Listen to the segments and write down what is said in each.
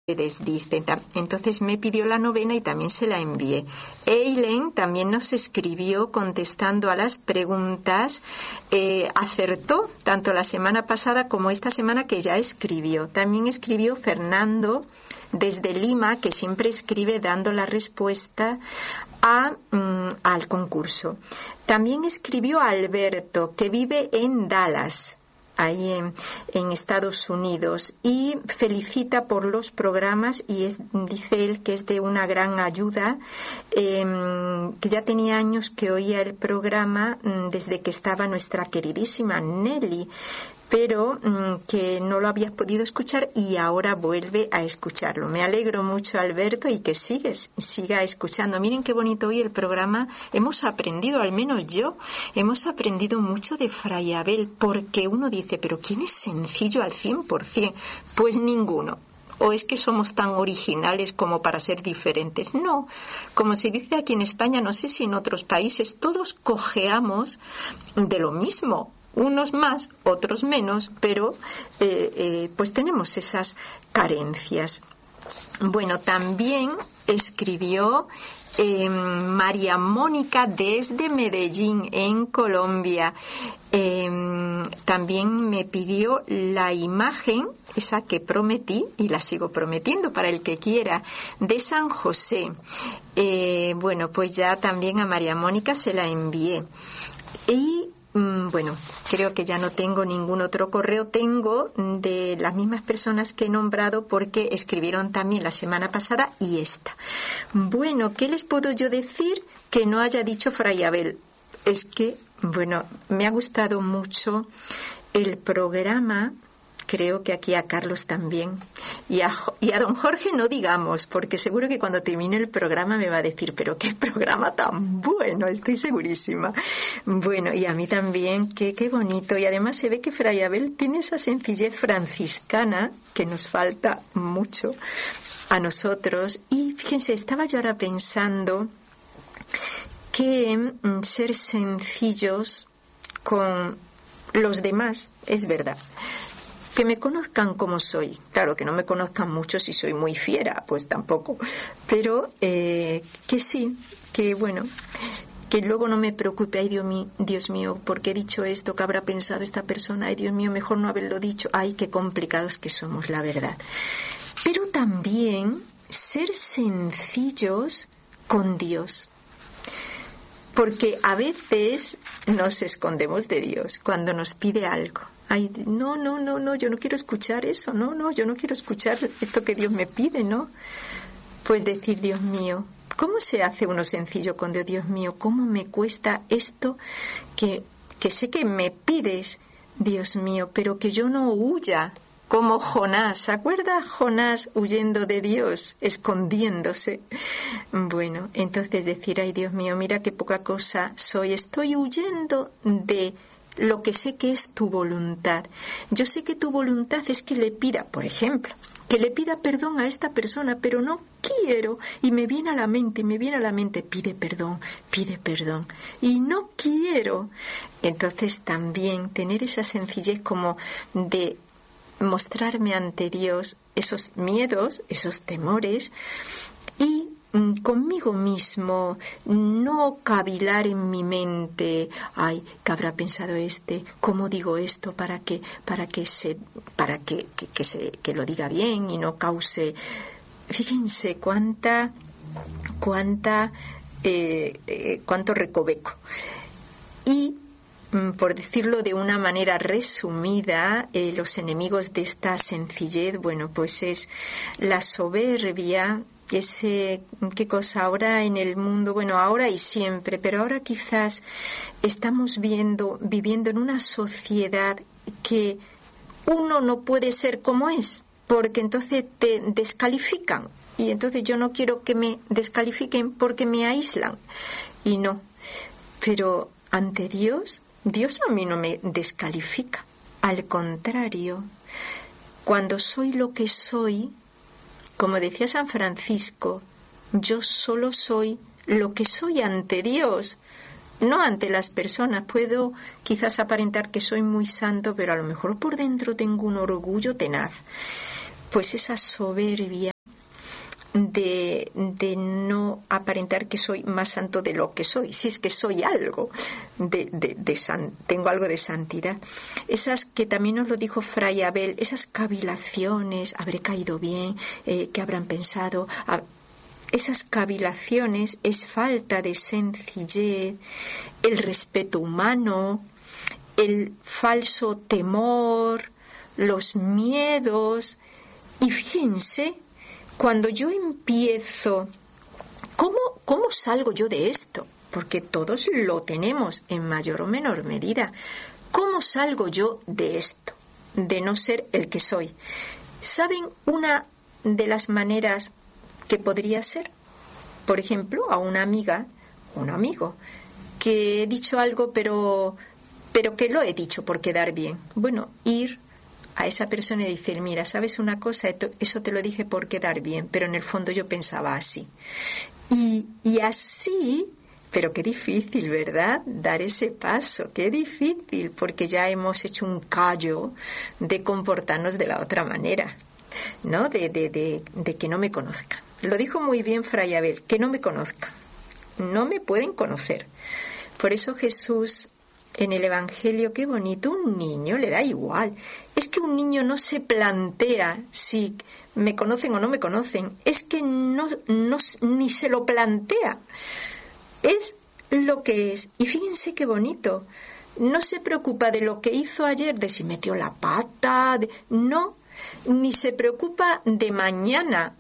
dice. Entonces me pidió la novena y también se la envié. Eileen también nos escribió contestando a las preguntas, acertó tanto la semana pasada como esta semana que ya escribió. También escribió Fernando desde Lima, que siempre escribe dando la respuesta al concurso. También escribió Alberto, que vive en Dallas, ahí en Estados Unidos, y felicita por los programas y dice él que es de una gran ayuda, que ya tenía años que oía el programa desde que estaba nuestra queridísima Nelly, pero que no lo había podido escuchar y ahora vuelve a escucharlo. Me alegro mucho, Alberto, y que siga escuchando. Miren qué bonito hoy el programa. Hemos aprendido, al menos yo, hemos aprendido mucho de Fray Abel, porque uno dice, pero ¿quién es sencillo al 100%? Pues ninguno. ¿O es que somos tan originales como para ser diferentes? No, como se dice aquí en España, no sé si en otros países, todos cojeamos de lo mismo. Unos más, otros menos, pero pues tenemos esas carencias. Bueno, también escribió María Mónica desde Medellín, en Colombia. También me pidió la imagen, esa que prometí y la sigo prometiendo para el que quiera, de San José. Bueno, pues ya también a María Mónica se la envié. Y bueno, creo que ya no tengo ningún otro correo. Tengo de las mismas personas que he nombrado porque escribieron también la semana pasada y esta. Bueno, ¿qué les puedo yo decir que no haya dicho Fray Abel? Es que, bueno, me ha gustado mucho el programa. Creo que aquí a Carlos también. Y a don Jorge no digamos, porque seguro que cuando termine el programa me va a decir, pero qué programa tan bueno, estoy segurísima. Bueno, y a mí también, qué bonito. Y además se ve que Fray Abel tiene esa sencillez franciscana que nos falta mucho a nosotros. Y fíjense, estaba yo ahora pensando que ser sencillos con los demás es verdad. Que me conozcan como soy. Claro, que no me conozcan mucho si soy muy fiera, pues tampoco. Pero que sí, que bueno, que luego no me preocupe, ay Dios mío, ¿por qué he dicho esto? ¿Qué habrá pensado esta persona? Ay Dios mío, mejor no haberlo dicho. Ay, qué complicados que somos, la verdad. Pero también ser sencillos con Dios. Porque a veces nos escondemos de Dios cuando nos pide algo. Ay, no, yo no quiero escuchar eso, no, yo no quiero escuchar esto que Dios me pide, ¿no? Pues decir, Dios mío, ¿cómo se hace uno sencillo con Dios? Dios mío, ¿cómo me cuesta esto que sé que me pides, Dios mío, pero que yo no huya? Como Jonás, ¿se acuerda Jonás huyendo de Dios, escondiéndose? Bueno, entonces decir, ay Dios mío, mira qué poca cosa soy, estoy huyendo de lo que sé que es tu voluntad. Yo sé que tu voluntad es que le pida, por ejemplo, que le pida perdón a esta persona, pero no quiero, y me viene a la mente, pide perdón, y no quiero. Entonces también tener esa sencillez como de mostrarme ante Dios esos miedos, esos temores, y conmigo mismo, no cavilar en mi mente, ay, ¿qué habrá pensado este? ¿Cómo digo esto para que lo diga bien y no cause? Fíjense cuánto recoveco. Y por decirlo de una manera resumida, los enemigos de esta sencillez, bueno, pues es la soberbia, qué cosa ahora en el mundo, bueno, ahora y siempre, pero ahora quizás estamos viviendo en una sociedad que uno no puede ser como es, porque entonces te descalifican, y entonces yo no quiero que me descalifiquen porque me aíslan, y no, pero ante Dios a mí no me descalifica, al contrario, cuando soy lo que soy, como decía San Francisco, yo solo soy lo que soy ante Dios, no ante las personas. Puedo quizás aparentar que soy muy santo, pero a lo mejor por dentro tengo un orgullo tenaz. Pues esa soberbia de no aparentar que soy más santo de lo que soy, si es que soy algo tengo algo de santidad. Esas que también nos lo dijo Fray Abel, esas cavilaciones, habré caído bien, ¿qué habrán pensado? Esas cavilaciones es falta de sencillez, el respeto humano, el falso temor, los miedos. Y fíjense, cuando yo empiezo, ¿cómo salgo yo de esto? Porque todos lo tenemos en mayor o menor medida. ¿Cómo salgo yo de esto? De no ser el que soy. ¿Saben una de las maneras que podría ser? Por ejemplo, a una amiga, un amigo, que he dicho algo, pero que lo he dicho por quedar bien. Bueno, ir a esa persona y decir, mira, ¿sabes una cosa? Eso te lo dije por quedar bien, pero en el fondo yo pensaba así. Y así, pero qué difícil, ¿verdad? Dar ese paso, qué difícil, porque ya hemos hecho un callo de comportarnos de la otra manera, ¿no? De que no me conozca. Lo dijo muy bien Fray Abel, que no me conozca. No me pueden conocer. Por eso Jesús en el Evangelio, qué bonito, un niño le da igual. Es que un niño no se plantea si me conocen o no me conocen. Es que no ni se lo plantea. Es lo que es. Y fíjense qué bonito. No se preocupa de lo que hizo ayer, de si metió la pata. No, ni se preocupa de mañana.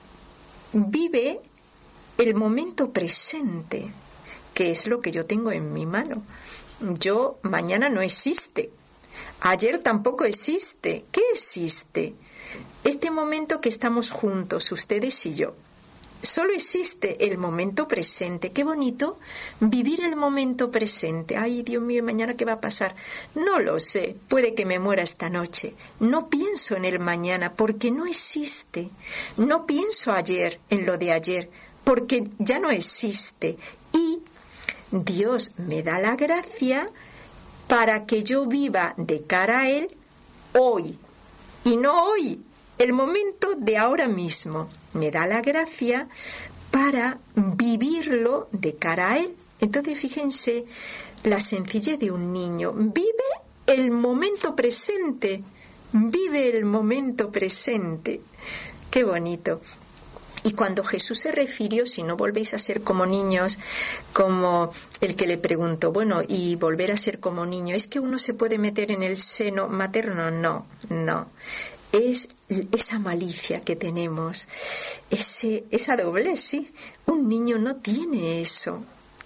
Vive el momento presente, que es lo que yo tengo en mi mano. Mañana no existe. Ayer tampoco existe. ¿Qué existe? Este momento que estamos juntos, ustedes y yo. Solo existe el momento presente. Qué bonito vivir el momento presente. Ay, Dios mío, ¿mañana qué va a pasar? No lo sé. Puede que me muera esta noche. No pienso en el mañana porque no existe. No pienso ayer en lo de ayer porque ya no existe. Y Dios me da la gracia para que yo viva de cara a Él hoy. Y no hoy, el momento de ahora mismo. Me da la gracia para vivirlo de cara a Él. Entonces, fíjense la sencillez de un niño. Vive el momento presente. Vive el momento presente. Qué bonito. Y cuando Jesús se refirió, si no volvéis a ser como niños, como el que le preguntó, bueno, y volver a ser como niño, ¿es que uno se puede meter en el seno materno? No. Es esa malicia que tenemos, esa doblez, sí. Un niño no tiene eso.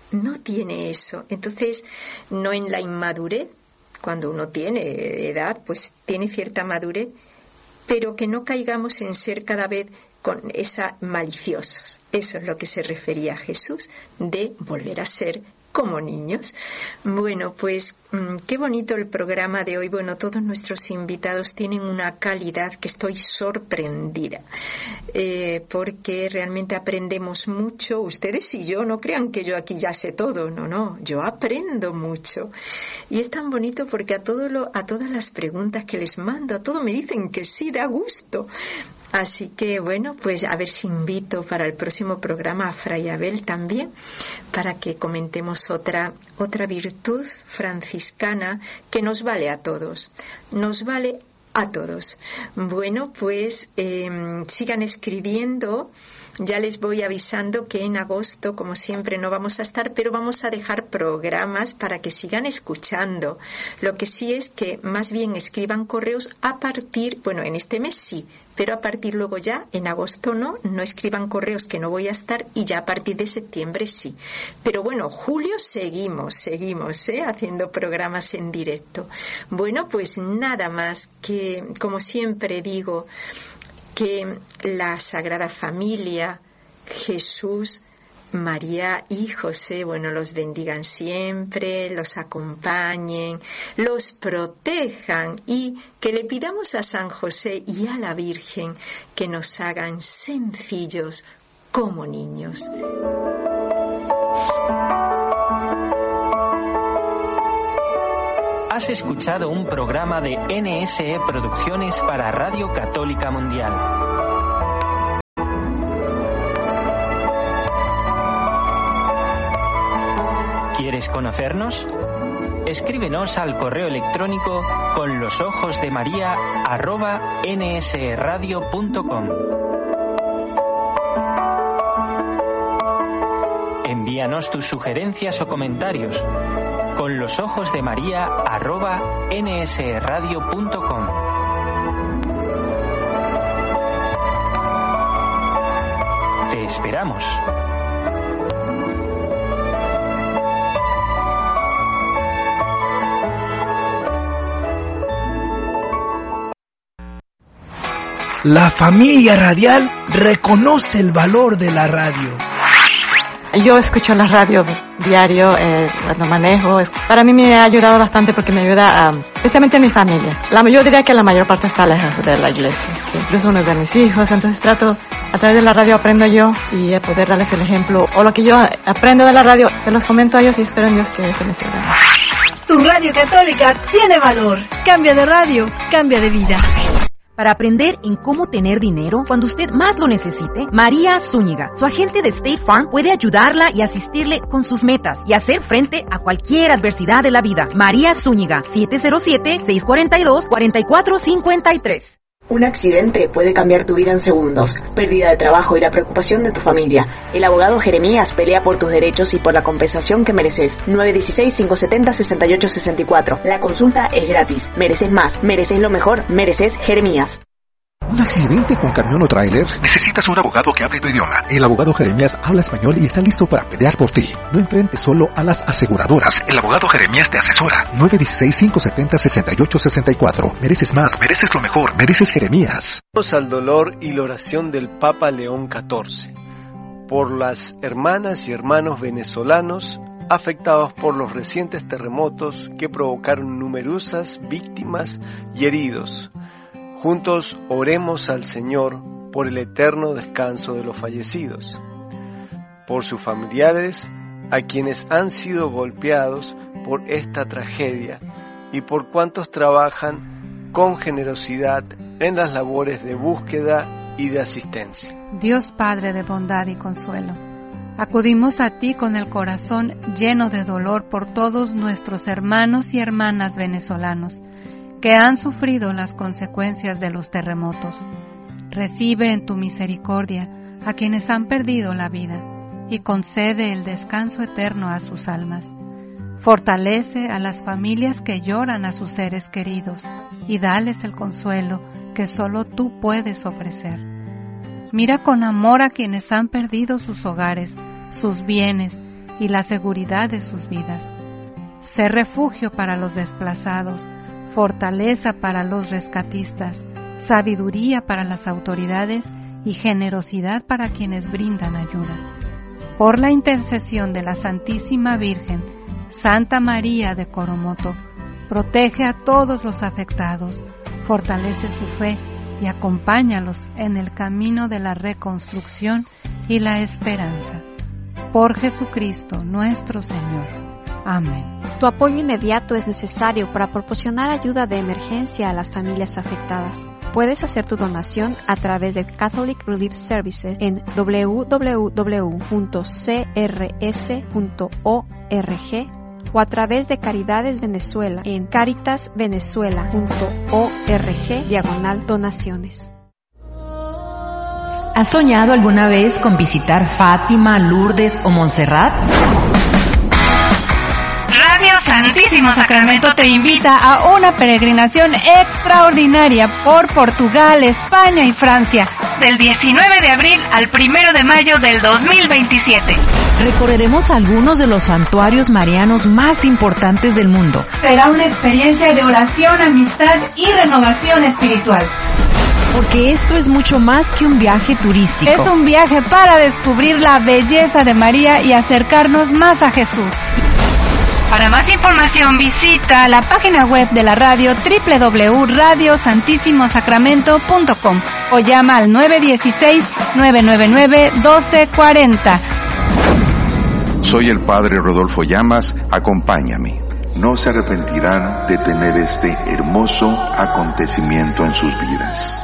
Entonces, no en la inmadurez, cuando uno tiene edad, pues tiene cierta madurez, pero que no caigamos en ser cada vez con esa maliciosos. Eso es lo que se refería a Jesús, de volver a ser como niños. Bueno, pues qué bonito el programa de hoy. Bueno, todos nuestros invitados tienen una calidad que estoy sorprendida, porque realmente aprendemos mucho. Ustedes y yo, no crean que yo aquí ya sé todo, no, yo aprendo mucho. Y es tan bonito porque a todas las preguntas que les mando, a todo me dicen que sí, da gusto. Así que bueno, pues a ver si invito para el próximo programa a Fray Abel también, para que comentemos otra virtud franciscana que nos vale a todos. Bueno, pues sigan escribiendo. Ya les voy avisando que en agosto, como siempre, no vamos a estar, pero vamos a dejar programas para que sigan escuchando. Lo que sí es que más bien escriban correos a partir, bueno, en este mes sí, pero a partir luego ya, en agosto no escriban correos que no voy a estar, y ya a partir de septiembre sí. Pero bueno, julio seguimos haciendo programas en directo. Bueno, pues nada más que, como siempre digo, que la Sagrada Familia, Jesús, María y José, bueno, los bendigan siempre, los acompañen, los protejan, y que le pidamos a San José y a la Virgen que nos hagan sencillos como niños. Has escuchado un programa de NSE Producciones para Radio Católica Mundial. ¿Quieres conocernos? Escríbenos al correo electrónico conlosojosdemaria@nsradio.com. Envíanos tus sugerencias o comentarios conlosojosdemaria@nsradio.com. Te esperamos. La familia radial reconoce el valor de la radio. Yo escucho la radio diario cuando manejo. Para mí me ha ayudado bastante porque me ayuda especialmente a mi familia. Yo diría que la mayor parte está lejos de la iglesia, incluso uno de mis hijos. Entonces trato, a través de la radio aprendo yo y a poder darles el ejemplo. O lo que yo aprendo de la radio, se los comento a ellos y espero en Dios que eso me sirva. Tu radio católica tiene valor. Cambia de radio, cambia de vida. Para aprender en cómo tener dinero cuando usted más lo necesite, María Zúñiga, su agente de State Farm, puede ayudarla y asistirle con sus metas y hacer frente a cualquier adversidad de la vida. María Zúñiga, 707-642-4453. Un accidente puede cambiar tu vida en segundos, pérdida de trabajo y la preocupación de tu familia. El abogado Jeremías pelea por tus derechos y por la compensación que mereces. 916-570-6864. La consulta es gratis. Mereces más, mereces lo mejor, mereces Jeremías. ¿Un accidente con camión o tráiler? Necesitas un abogado que hable tu idioma. El abogado Jeremías habla español y está listo para pelear por ti. No enfrentes solo a las aseguradoras. El abogado Jeremías te asesora. 916-570-6864. Mereces más, mereces lo mejor, mereces Jeremías. Al dolor y la oración del Papa León XIV por las hermanas y hermanos venezolanos afectados por los recientes terremotos que provocaron numerosas víctimas y heridos. Juntos oremos al Señor por el eterno descanso de los fallecidos, por sus familiares, a quienes han sido golpeados por esta tragedia, y por cuantos trabajan con generosidad en las labores de búsqueda y de asistencia. Dios Padre de bondad y consuelo, acudimos a ti con el corazón lleno de dolor por todos nuestros hermanos y hermanas venezolanos que han sufrido las consecuencias de los terremotos. Recibe en tu misericordia a quienes han perdido la vida y concede el descanso eterno a sus almas. Fortalece a las familias que lloran a sus seres queridos y dales el consuelo que solo tú puedes ofrecer. Mira con amor a quienes han perdido sus hogares, sus bienes y la seguridad de sus vidas. Sé refugio para los desplazados, fortaleza para los rescatistas, sabiduría para las autoridades y generosidad para quienes brindan ayuda. Por la intercesión de la Santísima Virgen, Santa María de Coromoto, protege a todos los afectados, fortalece su fe y acompáñalos en el camino de la reconstrucción y la esperanza. Por Jesucristo nuestro Señor. Amén. Tu apoyo inmediato es necesario para proporcionar ayuda de emergencia a las familias afectadas. Puedes hacer tu donación a través de Catholic Relief Services en www.crs.org o a través de Caridades Venezuela en caritasvenezuela.org/donaciones. ¿Has soñado alguna vez con visitar Fátima, Lourdes o Montserrat? Radio Santísimo Sacramento te invita a una peregrinación extraordinaria por Portugal, España y Francia, del 19 de abril al 1 de mayo del 2027. Recorreremos algunos de los santuarios marianos más importantes del mundo. Será una experiencia de oración, amistad y renovación espiritual. Porque esto es mucho más que un viaje turístico. Es un viaje para descubrir la belleza de María y acercarnos más a Jesús. Para más información visita la página web de la radio www.radiosantissimosacramento.com o llama al 916-999-1240. Soy el Padre Rodolfo Llamas, acompáñame. No se arrepentirán de tener este hermoso acontecimiento en sus vidas.